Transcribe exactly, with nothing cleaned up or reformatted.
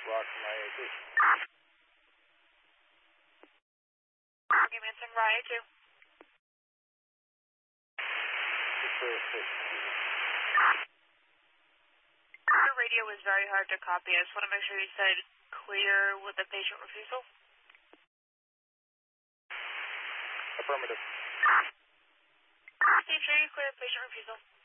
block from I A two. Mansing, right, I A two. Your radio was very hard to copy. I just want to make sure you said clear with the patient refusal. Affirmative. Steve, sure you clear patient refusal.